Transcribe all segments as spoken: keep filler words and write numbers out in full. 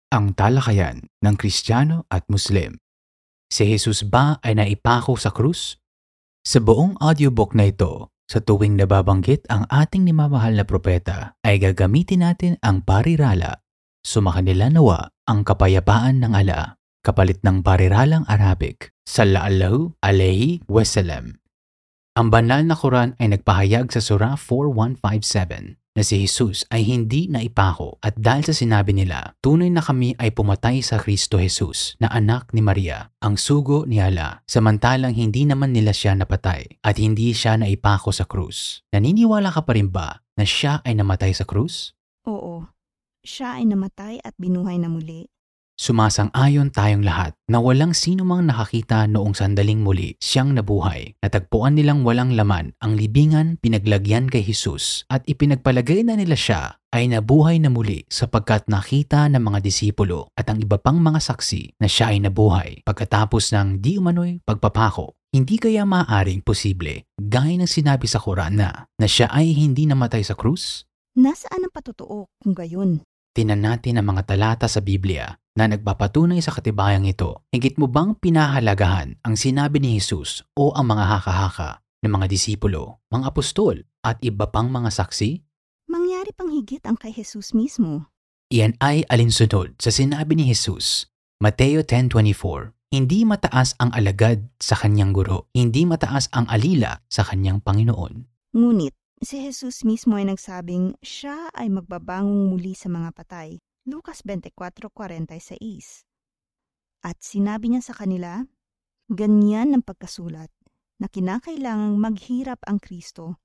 Ang talakayan ng Kristiyano at Muslim. Si Jesus ba ay naipako sa krus? Sa buong audiobook na ito, sa tuwing nababanggit ang ating nimamahal na propeta, ay gagamitin natin ang parirala. Sumakanila nawa ang kapayapaan ng ala, kapalit ng pariralang Arabic, Sallallahu Alaihi Wasallam. Ang banal na Quran ay nagpahayag sa Surah four one five seven na si Jesus ay hindi naipako at dahil sa sinabi nila, tunay na kami ay pumatay sa Kristo Jesus na anak ni Maria, ang sugo ni Allah, samantalang hindi naman nila siya napatay at hindi siya naipako sa krus. Naniniwala ka pa rin ba na siya ay namatay sa krus? Oo, siya ay namatay at binuhay na muli. Sumasang-ayon tayong lahat na walang sino mang nakakita noong sandaling muli siyang nabuhay. Natagpuan nilang walang laman ang libingan pinaglagyan kay Jesus at ipinagpalagay na nila siya ay nabuhay na muli sapagkat nakita ng mga disipulo at ang iba pang mga saksi na siya ay nabuhay pagkatapos ng di umano'y pagpapako. Hindi kaya maaaring posible, gaya ng sinabi sa Quran na, na siya ay hindi namatay sa krus? Nasaan ang patotoo kung gayon? Tinan natin ang mga talata sa Biblia na nagpapatunay sa katibayang ito. Higit mo bang pinahalagahan ang sinabi ni Jesus o ang mga haka-haka ng mga disipulo, mga apostol at iba pang mga saksi? Mangyari pang higit ang kay Jesus mismo. Iyan ay alinsunod sa sinabi ni Jesus, Mateo ten twenty-four. Hindi mataas ang alagad sa kanyang guro, hindi mataas ang alila sa kanyang Panginoon. Ngunit, si Jesus mismo ay nagsabing siya ay magbabangong muli sa mga patay. Lucas twenty-four forty-six. At sinabi niya sa kanila, ganyan ang pagkasulat na kinakailangang maghirap ang Kristo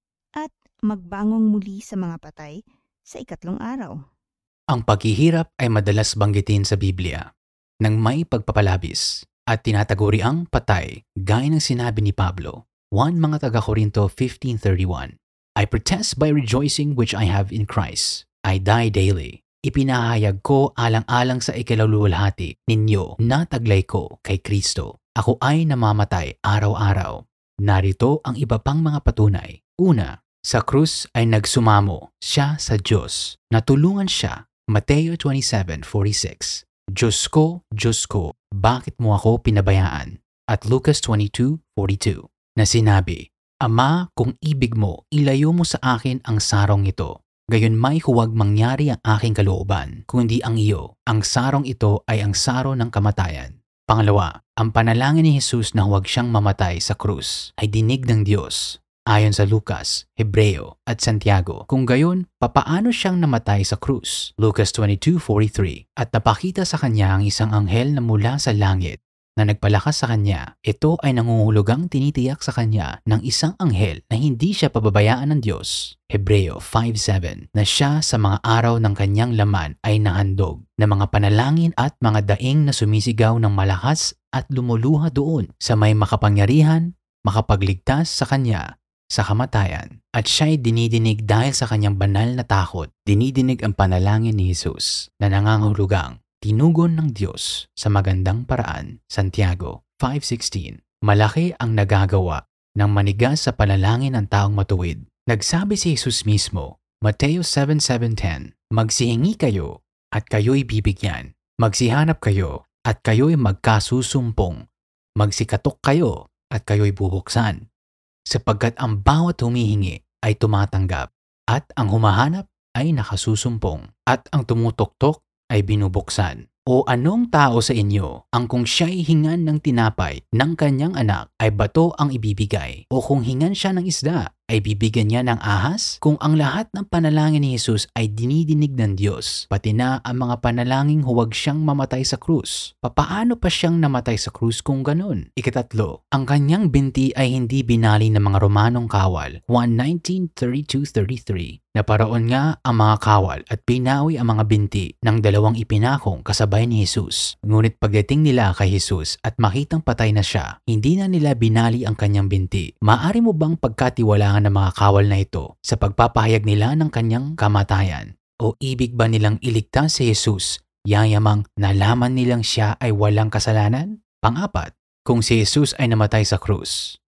at magbangong muli sa mga patay sa ikatlong araw. Ang paghihirap ay madalas banggitin sa Biblia nang may pagpapalabis at tinataguri ang patay gaya ng sinabi ni Pablo. one mga taga-Korinto fifteen thirty-one. I protest by rejoicing which I have in Christ. I die daily. Ipinahayag ko alang-alang sa ikaluluwalhati ninyo na taglay ko kay Kristo. Ako ay namamatay araw-araw. Narito ang iba pang mga patunay. Una, sa krus ay nagsumamo siya sa Diyos. Natulungan siya. Mateo twenty-seven forty-six. Diyos ko, Diyos ko, bakit mo ako pinabayaan? At Lucas twenty-two forty-two na sinabi, Ama, kung ibig mo, ilayo mo sa akin ang sarong ito. Gayon may huwag mangyari ang aking kalooban, kundi ang iyo. Ang sarong ito ay ang saro ng kamatayan. Pangalawa, ang panalangin ni Jesus na huwag siyang mamatay sa krus ay dinig ng Diyos. Ayon sa Lucas, Hebreo at Santiago, kung gayon, papaano siyang namatay sa krus? Lucas twenty-two forty-three. At napakita sa kanya ang isang anghel na mula sa langit na nagpalakas sa kanya. Ito ay nangunghulugang tinitiyak sa kanya ng isang anghel na hindi siya pababayaan ng Diyos. Hebreo five seven na siya sa mga araw ng kanyang laman ay nahandog na mga panalangin at mga daing na sumisigaw ng malakas at lumuluha doon sa may makapangyarihan, makapagligtas sa kanya sa kamatayan. At siya'y dinidinig dahil sa kanyang banal na takot. Dinidinig ang panalangin ni Jesus na nangangahulugang tinugon ng Diyos sa magandang paraan. Santiago five sixteen. Malaki ang nagagawa ng manigas sa panalangin ng taong matuwid. Nagsabi si Jesus mismo, Mateo seven seven ten, magsihingi kayo at kayo'y bibigyan. Magsihanap kayo at kayo'y magkasusumpong. Magsikatok kayo at kayo'y bubuksan. Sapagkat ang bawat humihingi ay tumatanggap at ang humahanap ay nakasusumpong at ang tumutoktok ay binubuksan. O anong tao sa inyo ang kung siya'y hingan ng tinapay ng kanyang anak ay bato ang ibibigay? O kung hingan siya ng isda ay bibigyan niya ng ahas? Kung ang lahat ng panalangin ni Jesus ay dinidinig ng Diyos, pati na ang mga panalangin huwag siyang mamatay sa krus, papaano pa siyang namatay sa krus kung ganun? Ikatatlo, ang kanyang binti ay hindi binali ng mga Romanong kawal. one nineteen thirty-two thirty-three. Naparoon nga ang mga kawal at pinawi ang mga binti ng dalawang ipinakong kasabay ni Jesus. Ngunit pagdating nila kay Jesus at makitang patay na siya, hindi na nila binali ang kanyang binti. Maaari mo bang pagkatiwalaan ng mga kawal na ito sa pagpapahayag nila ng kanyang kamatayan? O ibig ba nilang iligtas si Jesus, yayamang nalaman nilang siya ay walang kasalanan? Pang-apat, kung si Jesus ay namatay sa krus,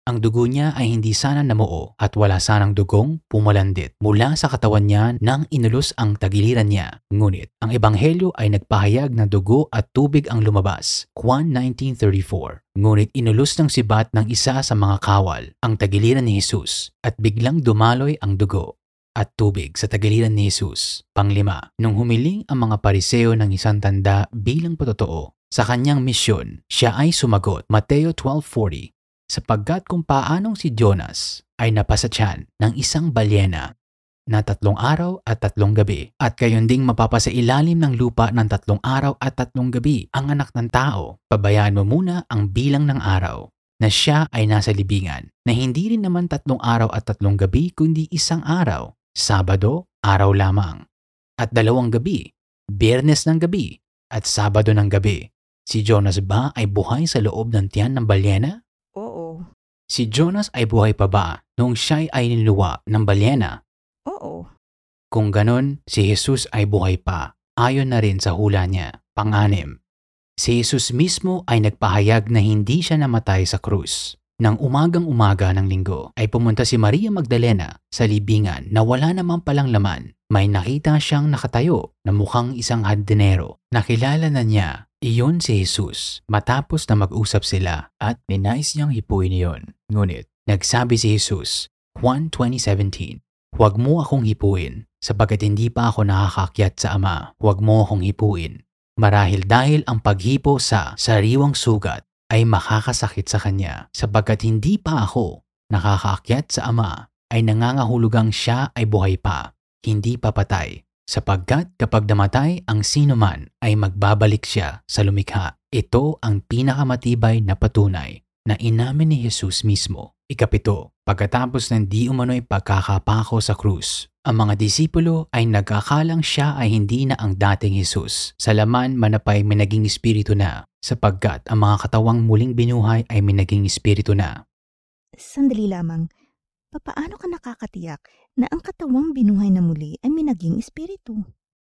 Ang dugo niya ay hindi sana namuo at wala sanang dugong pumalandit mula sa katawan niya nang inulos ang tagiliran niya. Ngunit ang ebanghelyo ay nagpahayag na dugo at tubig ang lumabas. Juan nineteen thirty-four. Ngunit inulos ng sibat ng isa sa mga kawal ang tagiliran ni Jesus at biglang dumaloy ang dugo at tubig sa tagiliran ni Jesus. Panglima, nung humiling ang mga pariseo ng isang tanda bilang patotoo sa kanyang misyon, siya ay sumagot. Mateo twelve forty. Sapagkat kung paanong si Jonas ay napasa tiyan ng isang balyena na tatlong araw at tatlong gabi, at gayon ding mapapasa ilalim ng lupa ng tatlong araw at tatlong gabi ang anak ng tao, pabayaan mo muna ang bilang ng araw na siya ay nasa libingan, na hindi rin naman tatlong araw at tatlong gabi kundi isang araw, Sabado, araw lamang, at dalawang gabi, Biyernes ng gabi at Sabado ng gabi. Si Jonas ba ay buhay sa loob ng tiyan ng balyena? Oo. Si Jonas ay buhay pa ba noong siya ay niluwa ng balyena? Oo. Kung ganon, si Jesus ay buhay pa, ayon na rin sa hula niya. Panganim, si Jesus mismo ay nagpahayag na hindi siya namatay sa krus. Nang umagang-umaga ng linggo ay pumunta si Maria Magdalena sa libingan na wala namang palang laman. May nakita siyang nakatayo na mukhang isang hardinero. Nakilala na niya iyon si Jesus matapos na mag-usap sila at ninais niyang hipuin iyon. Ngunit nagsabi si Jesus, Juan twenty seventeen, huwag mo akong hipuin sapagkat hindi pa ako nakakakyat sa Ama. Huwag mo akong hipuin. Marahil dahil ang paghipo sa sariwang sugat ay makakasakit sa kanya, sapagkat hindi pa ako nakakaakyat sa Ama ay nangangahulugang siya ay buhay pa, hindi pa patay. Sapagkat kapag namatay ang sinuman ay magbabalik siya sa lumikha. Ito ang pinakamatibay na patunay na inamin ni Jesus mismo. Ikapito, pagkatapos ng di umano'y pagkakapako sa krus, ang mga disipulo ay nagkakalang siya ay hindi na ang dating Jesus. Sa laman manapay may naging espiritu na, sapagkat ang mga katawang muling binuhay ay may naging espiritu na. Sandali lamang. Papaano ka nakakatiyak na ang katawang binuhay na muli ay may naging espiritu?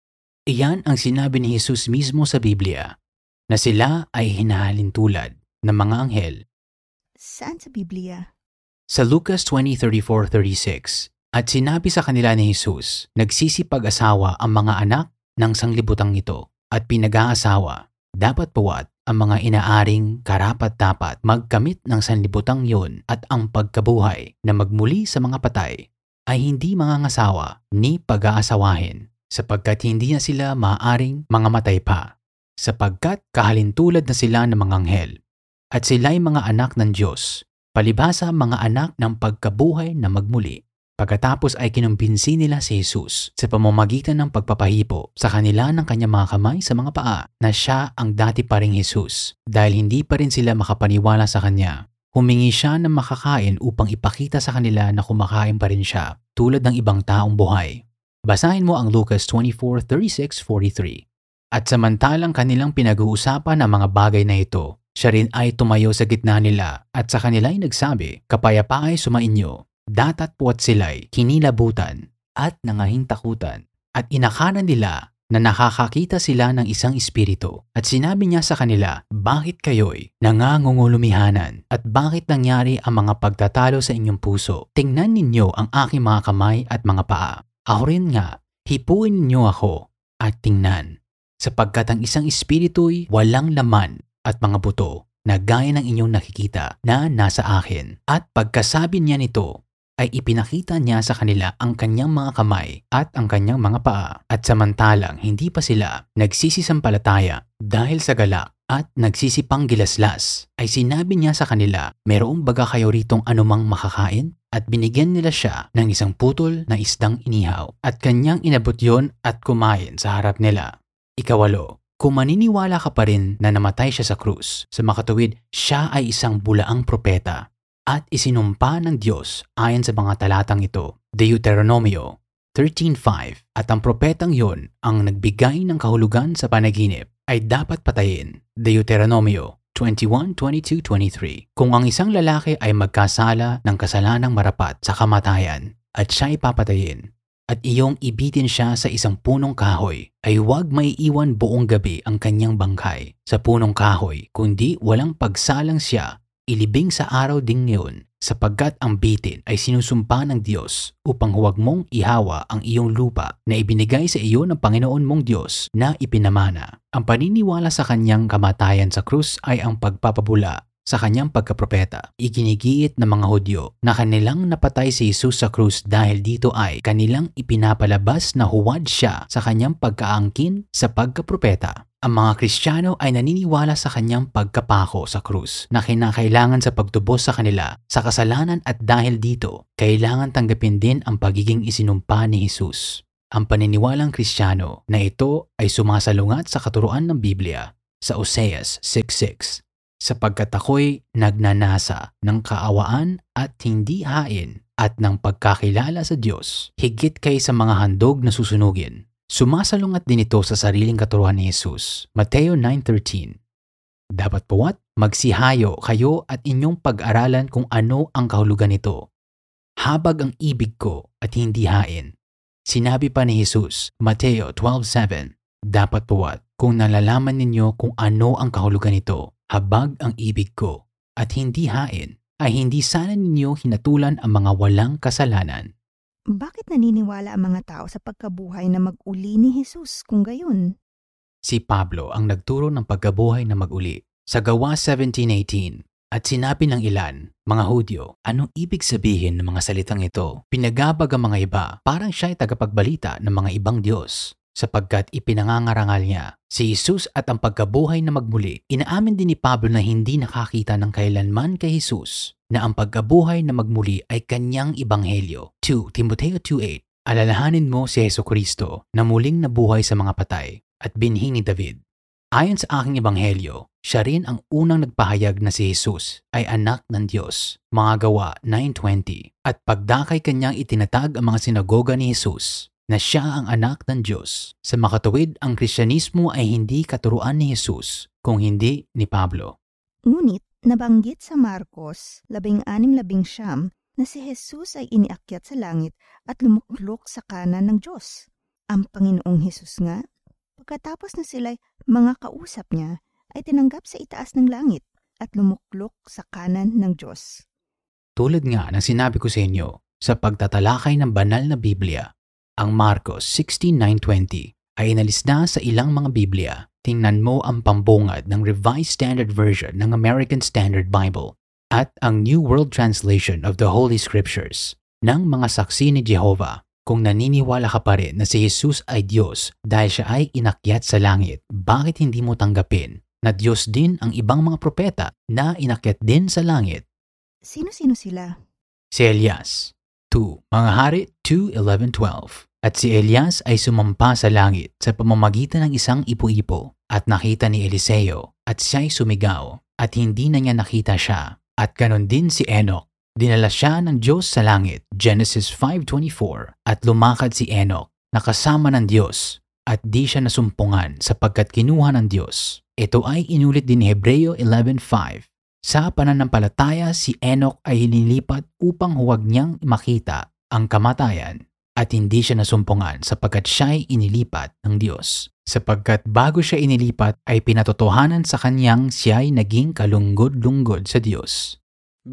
Iyan ang sinabi ni Jesus mismo sa Biblia, na sila ay hinahalin tulad ng mga anghel. Saan sa Biblia? Sa Lucas twenty thirty-four thirty-six, at sinabi sa kanila ni Jesus, nagsisipag-asawa ang mga anak ng sanglibutang ito at pinag-aasawa. Dapat puwat ang mga inaaring karapat-dapat magkamit ng sanlibutang yun at ang pagkabuhay na magmuli sa mga patay ay hindi mangangasawa ni pag-aasawahin, sapagkat hindi na sila maaaring mga matay pa, sapagkat kahalintulad na sila ng mga anghel, at sila'y mga anak ng Diyos, palibhasa mga anak ng pagkabuhay na magmuli. Pagkatapos ay kinumbinsi nila si Jesus sa pamamagitan ng pagpapahipo sa kanila ng kanyang mga kamay sa mga paa na siya ang dati pa ring Jesus. Dahil hindi pa rin sila makapaniwala sa kanya, humingi siya ng makakain upang ipakita sa kanila na kumakain pa rin siya tulad ng ibang taong buhay. Basahin mo ang Lucas twenty-four thirty-six forty-three. At samantalang kanilang pinag-uusapan ang mga bagay na ito, siya rin ay tumayo sa gitna nila at sa kanila ay nagsabi, kapayapa ay sumainyo. Datat puwat sila'y kinilabutan at nangahintakutan at inakaran nila na nakakakita sila ng isang espiritu. At sinabi niya sa kanila, bakit kayo'y nangangungulumihanan at bakit nangyari ang mga pagtatalo sa inyong puso? Tingnan ninyo ang aking mga kamay at mga paa. Ako rin nga, hipuin ninyo ako at tingnan, sapagkat ang isang espiritu'y walang laman at mga buto na gaya ng inyong nakikita na nasa akin. At pagkasabi niya nito, ay ipinakita niya sa kanila ang kanyang mga kamay at ang kanyang mga paa. At samantalang hindi pa sila nagsisisampalataya dahil sa galak at nagsisipang gilaslas, ay sinabi niya sa kanila, mayroong baga kayo ritong anumang makakain? At binigyan nila siya ng isang putol na isdang inihaw. At kanyang inabot yon at kumain sa harap nila. Ikawalo, kung maniniwala ka pa rin na namatay siya sa krus, sa makatuwid, siya ay isang bulaang propeta at isinumpa ng Diyos ayon sa mga talatang ito. Deuteronomio thirteen five. At ang propetang yon ang nagbigay ng kahulugan sa panaginip ay dapat patayin. Deuteronomio twenty-one twenty-two twenty-three. Kung ang isang lalaki ay magkasala ng kasalanang marapat sa kamatayan at siya ipapatayin at iyong ibitin siya sa isang punong kahoy, ay huwag maiiwan buong gabi ang kanyang bangkay sa punong kahoy, kundi walang pagsalang siya ilibing sa araw ding ngayon sapagkat ang bitin ay sinusumpa ng Diyos upang huwag mong ihawa ang iyong lupa na ibinigay sa iyo ng Panginoon mong Diyos na ipinamana. Ang paniniwala sa kanyang kamatayan sa krus ay ang pagpapabula sa kanyang pagkapropeta. Iginigiit ng mga Hudyo na kanilang napatay si Jesus sa krus dahil dito ay kanilang ipinapalabas na huwad siya sa kanyang pagkaangkin sa pagkapropeta. Ang mga Kristiyano ay naniniwala sa kanyang pagkapako sa krus na kinakailangan sa pagtubos sa kanila sa kasalanan at dahil dito, kailangan tanggapin din ang pagiging isinumpa ni Jesus. Ang paniniwalang Kristiyano na ito ay sumasalungat sa katuruan ng Biblia sa Oseas six six. Sapagkat ako'y nagnanasa ng kaawaan at hindi hain at ng pagkakilala sa Diyos, higit kay sa mga handog na susunugin. Sumasalungat din ito sa sariling katuruan ni Jesus. Mateo nine thirteen. Dapat puwat magsihayo kayo at inyong pag-aralan kung ano ang kahulugan nito. Habag ang ibig ko at hindi hain. Sinabi pa ni Jesus, Mateo twelve seven. Dapat puwat kung nalalaman ninyo kung ano ang kahulugan nito. Habag ang ibig ko at hindi hain, ay hindi sana ninyo hinatulan ang mga walang kasalanan. Bakit naniniwala ang mga tao sa pagkabuhay na mag-uli ni Jesus kung gayon? Si Pablo ang nagturo ng pagkabuhay na mag-uli sa Gawa seventeen eighteen. At sinabi ng ilan, mga Hudyo, anong ibig sabihin ng mga salitang ito? Pinagabag ang mga iba, parang siya'y tagapagbalita ng mga ibang Diyos. Sapagkat ipinangangarangal niya si Jesus at ang pagkabuhay na magmuli. Inaamin din ni Pablo na hindi nakakita ng kailanman kay Jesus na ang pagkabuhay na magmuli ay kanyang ebanghelyo. two Timoteo two eight. Alalahanin mo si Jesucristo na muling nabuhay sa mga patay at binhi ni David. Ayon sa aking ebanghelyo, siya rin ang unang nagpahayag na si Jesus ay anak ng Diyos. Mga Gawa nine twenty. At pagdakay kanyang itinatag ang mga sinagoga ni Jesus na siya ang anak ng Diyos. Sa makatuwid, ang Kristyanismo ay hindi katuruan ni Jesus, kung hindi ni Pablo. Ngunit, nabanggit sa Marcos labing anim labing siyam na si Jesus ay iniakyat sa langit at lumuklok sa kanan ng Diyos. Ang Panginoong Jesus nga, pagkatapos na sila'y mga kausap niya, ay tinanggap sa itaas ng langit at lumuklok sa kanan ng Diyos. Tulad nga ng sinabi ko sa inyo, sa pagtatalakay ng banal na Biblia, ang Marcos sixteen nine twenty ay inalis na sa ilang mga Biblia. Tingnan mo ang pambungad ng Revised Standard Version ng American Standard Bible at ang New World Translation of the Holy Scriptures ng mga saksi ni Jehovah. Kung naniniwala ka pa rin na si Jesus ay Diyos dahil siya ay inakyat sa langit, bakit hindi mo tanggapin na Diyos din ang ibang mga propeta na inakyat din sa langit? Sino-sino sila? Si Elias. two Mga Hari two eleven twelve. At si Elias ay sumampa sa langit sa pamamagitan ng isang ipo-ipo at nakita ni Eliseo at siya'y sumigaw at hindi na niya nakita siya. At ganon din si Enoch. Dinala siya ng Diyos sa langit, Genesis five twenty-four, at lumakad si Enoch na kasama ng Diyos at di siya nasumpungan sapagkat kinuha ng Diyos. Ito ay inulit din ni Hebreo eleven five. Sa pananampalataya, si Enoch ay hinilipat upang huwag niyang makita ang kamatayan at hindi siya nasumpungan sapagkat siya'y inilipat ng Diyos. Sapagkat bago siya inilipat ay pinatotohanan sa kanyang siya'y naging kalunggod-lunggod sa Diyos.